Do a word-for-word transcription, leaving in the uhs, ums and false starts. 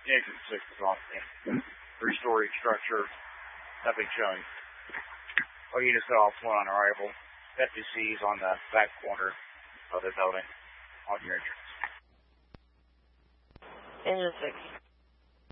Exit six is off. Three-story structure. Nothing showing. All units off one on arrival. F T C's on the back corner of the building on your entrance. Engine six.